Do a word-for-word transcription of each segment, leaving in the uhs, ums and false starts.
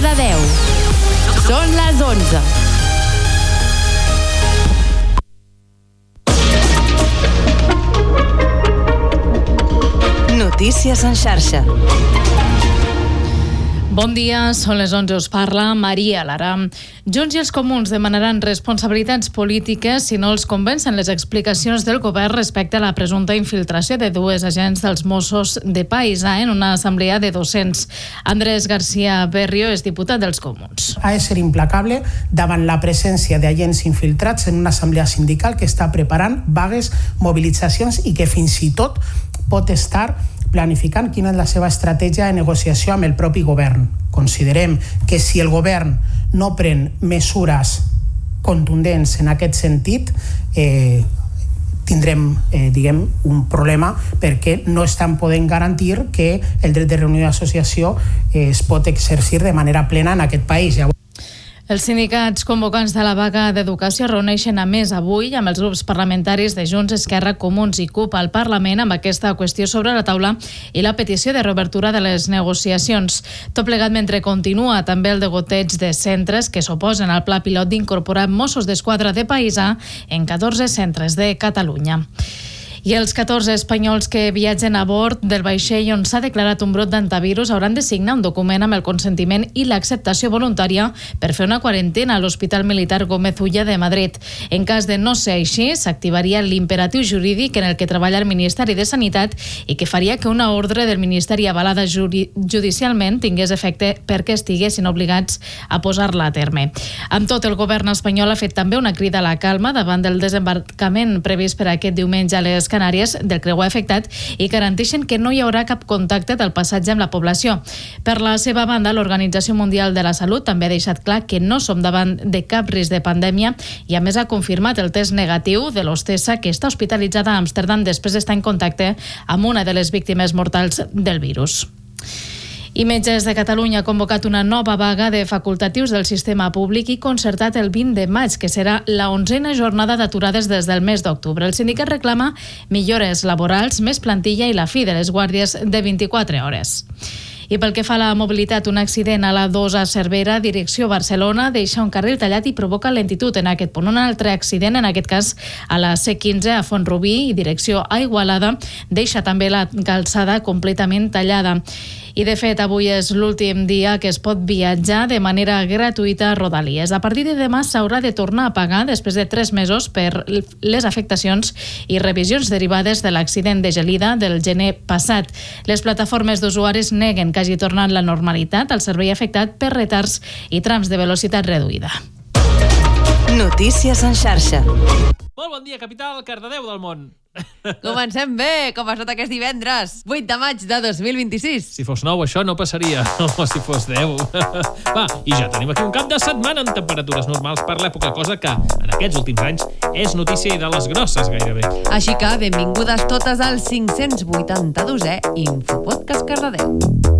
Cardedeu. Són les onze. Notícies en xarxa. Bon dia, són les onze, us parla Maria Lara. Junts i els Comuns demanaran responsabilitats polítiques si no els convencen les explicacions del govern respecte a la presumpta infiltració de dues agents dels Mossos de Paisa en una assemblea de docents. Andrés García Berrio és diputat dels Comuns. Ha de ser implacable davant la presència d'agents infiltrats en una assemblea sindical que està preparant vagues, mobilitzacions i que fins i tot pot estar planificant quina és la seva estratègia de negociació amb el propi govern. Considerem que si el govern no pren mesures contundents en aquest sentit, eh, tindrem eh, diguem, un problema perquè no estan podent garantir que el dret de reunió i associació eh, es pot exercir de manera plena en aquest país. Els sindicats convocants de la vaga d'educació reuneixen a més avui amb els grups parlamentaris de Junts, Esquerra, Comuns i CUP al Parlament amb aquesta qüestió sobre la taula i la petició de reobertura de les negociacions. Tot plegat mentre continua també el degoteig de centres que s'oposen al pla pilot d'incorporar Mossos d'Esquadra de Paisa en catorze centres de Catalunya. I els catorze espanyols que viatgen a bord del vaixell on s'ha declarat un brot d'antivirus hauran de signar un document amb el consentiment i l'acceptació voluntària per fer una quarantena a l'Hospital Militar Gómez Ulla de Madrid. En cas de no ser així, s'activaria l'imperatiu jurídic en el que treballa el Ministeri de Sanitat i que faria que una ordre del Ministeri avalada judicialment tingués efecte perquè estiguessin obligats a posar-la a terme. Amb tot, el govern espanyol ha fet també una crida a la calma davant del desembarcament previst per aquest diumenge a les Canàries del creuer afectat i garanteixen que no hi haurà cap contacte del passatge amb la població. Per la seva banda, l'Organització Mundial de la Salut també ha deixat clar que no som davant de cap risc de pandèmia i a més ha confirmat el test negatiu de l'hostessa que està hospitalitzada a Amsterdam després d'estar en contacte amb una de les víctimes mortals del virus. I Metges de Catalunya ha convocat una nova vaga de facultatius del sistema públic i concertat el vint de maig, que serà la onzena jornada d'aturades des del mes d'octubre. El sindicat reclama millores laborals, més plantilla i la fi de les guàrdies de vint-i-quatre hores. I pel que fa a la mobilitat, un accident a la dos a Cervera, direcció Barcelona, deixa un carril tallat i provoca lentitud en aquest punt. Un altre accident, en aquest cas a la C quinze a Font-rubí i direcció a Igualada, deixa també la calçada completament tallada. I de fet, avui és l'últim dia que es pot viatjar de manera gratuïta a Rodalies. A partir de demà s'haurà de tornar a pagar després de tres mesos per les afectacions i revisions derivades de l'accident de Gelida del gener passat. Les plataformes d'usuaris neguen que hagi tornat la normalitat al servei afectat per retards i trams de velocitat reduïda. Notícies en xarxa. Molt bon dia, capital Cardedeu del món. Comencem bé, com ha estat aquest divendres, vuit de maig de dos mil vint-i-sis. Si fos nou, això no passaria. O si fos deu. Va, i ja tenim aquí un cap de setmana amb temperatures normals per l'època, cosa que en aquests últims anys és notícia i de les grosses gairebé. Així que benvingudes totes al cinc-cents vuitanta-dosè Infopodcast Cardedeu.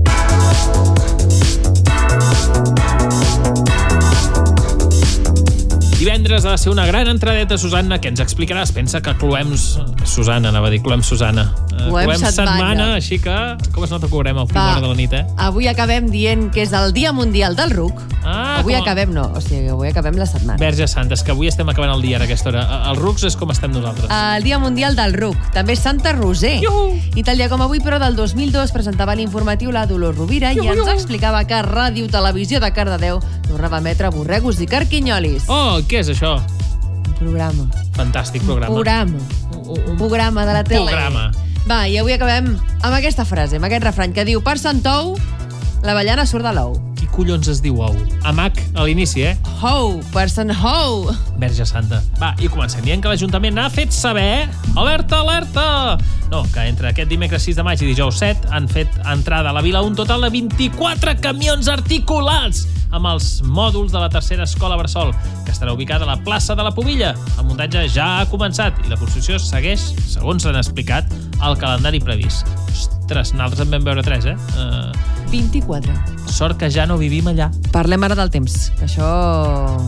Divendres ha de ser una gran entradeta, Susanna, que ens explicaràs. Pensa que cloem... Susanna, anava a dir, cloem Susana. Cloem setmana. setmana, així que... Com es nota que veurem a última hora de la nit, eh? Avui acabem dient que és el Dia Mundial del Ruc. Ah, avui com... acabem, no. O sigui, avui acabem la setmana. Verge Santa, és que avui estem acabant el dia a aquesta hora. Els rucs és com estem nosaltres. El Dia Mundial del Ruc. També Santa Roser. Iuhu! I tal dia com avui, però del dos mil dos, presentava l'informatiu la Dolors Rovira i ens explicava que Ràdio Televisió de Cardedeu tornava a emetre borregos i carquinyolis. Oh, què és això? Programa. Fantàstic programa. Un programa. Un, un programa de la tele. Programa. Va, i avui acabem amb aquesta frase, amb aquest refrany que diu: per Sant Tou, l'avellana surt de l'ou. Qui collons es diu ou? Amac a l'inici, eh? Hou, per Sant Hou. Verge Santa. Va, i comencem dient que l'Ajuntament ha fet saber... Alerta, alerta! No, que entre aquest dimecres sis de maig i dijous set han fet entrada a la vila un total de vint-i-quatre camions articulats amb els mòduls de la tercera escola Bressol, que estarà ubicada a la plaça de la Pobilla. El muntatge ja ha començat i la construcció segueix, segons s'han explicat, el calendari previst. Ostres, nosaltres en vam veure tres, eh? Uh... vint-i-quatre. Sort que ja no vivim allà. Parlem ara del temps, que això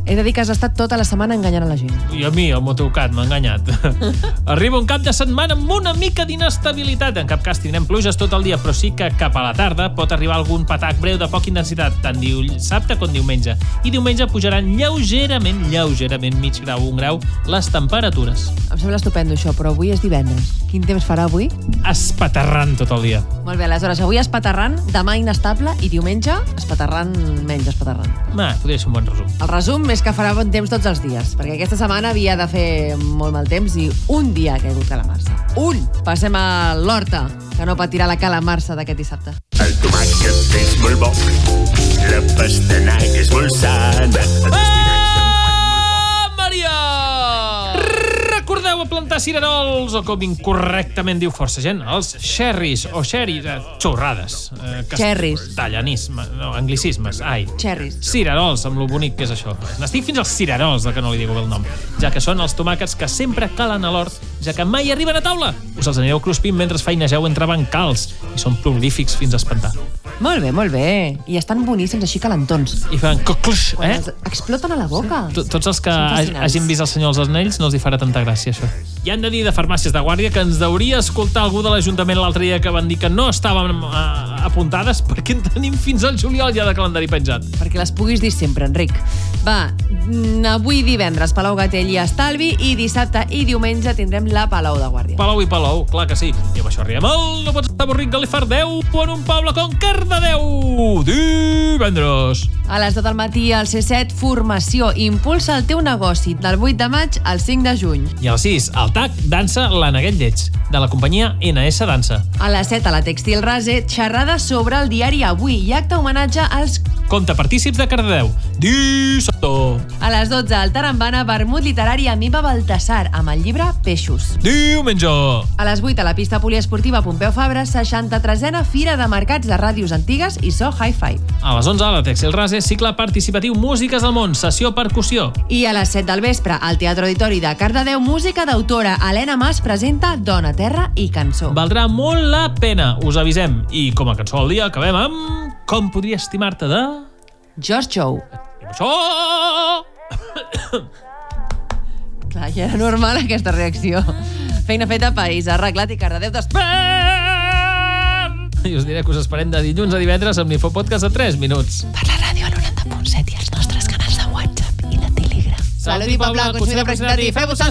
He de dir que has estat tota la setmana enganyant a la gent. I a mi, el Motocat, m'ha enganyat. Arriba un cap de setmana amb una mica d'inestabilitat. En cap cas tindrem pluges tot el dia, però sí que cap a la tarda pot arribar algun patac breu de poca intensitat, tant dissabte com diumenge. I diumenge pujaran lleugerament, lleugerament, mig grau, un grau, les temperatures. Em sembla estupendo això, però avui és divendres. Quin temps farà avui? Espaterrant tot el dia. Molt bé, aleshores, avui espaterrant, demà inestable i diumenge espaterrant menys espaterrant. Ma, podria ser un bon resum. El resum és que farà bon temps tots els dies, perquè aquesta setmana havia de fer molt mal temps i un dia ha caigut calamarsa. Un! Passem a l'Horta, que no patirà la calamarsa d'aquest dissabte. El tomàquet és molt bo, la pastanaga és molt sana. Ah, Maria! Recordeu a plantar cirerols, o com incorrectament diu força gent, els xerris o xerris, eh, xorrades. Eh, Xerris. Tallanisme, no, anglicismes, ai. Xerris. Cirerols, amb lo bonic que és això. N'estic fins als cirerols, de que no li digo el nom, ja que són els tomàquets que sempre calen a l'hort, ja que mai arriben a taula. Us els anireu cruspint mentre feinegeu entre bancals i són prolífics fins a espantar. Molt bé, molt bé. I estan boníssims així calentons. I fan cocluix, Quan eh? els exploten a la boca. T- Tots els que Són ha- fascinants. hagin vist el Senyor dels Anells no els hi farà tanta gràcia, això. I han de dir de farmàcies de guàrdia que ens deuria escoltar algú de l'Ajuntament l'altre dia que van dir que no estàvem uh, apuntades perquè en tenim fins al juliol ja de calendari penjat. Perquè les puguis dir sempre, Enric. Va, mm, avui divendres Palau Gatell i Estalvi i dissabte i diumenge tindrem la Palau de Guàrdia. Palau i Palau, clar que sí. I amb això arribem al No pots estar avorrit Galifardeu en un poble com Cardedeu. Divendres. A les deu del matí al C set, formació. Impulsa el teu negoci del vuit de maig al cinc de juny. I a les sis, al T A C, dansa l'Aneguet Lleig, de la companyia N S Dansa. A les set, a la Textil Rase, xerrada sobre el diari Avui i acte homenatge als... Compte partícips de Cardedeu. Dissabte. A les dotze, al Tarambana, vermut literari amb Iva Baltasar, amb el llibre Peixos. Diumenge. A les vuit, a la pista poliesportiva Pompeu Fabra, seixanta-tresena Fira de Mercats de Ràdios Antigues i So Hi-Fi. A les onze, a la Textil Rase, cicle participatiu Músiques del Món, sessió percussió. I a les set del vespre, al Teatre Auditori de Cardedeu, música d'autora. Helena Mas presenta Dona, Terra i Cançó. Valdrà molt la pena, us avisem. I com a cançó del dia acabem amb Com podria estimar-te de... George Joe. I amb això... Clar, ja era normal aquesta reacció. Feina feta, país arreglat i Cardedeu despert! I us diré que us esperem de dilluns a divendres amb l'Infopodcast a tres minuts. Per la ràdio al noranta punt set i els nostres canals de WhatsApp i de Telegram. Salut i poble, consum de proximitat i feu-vos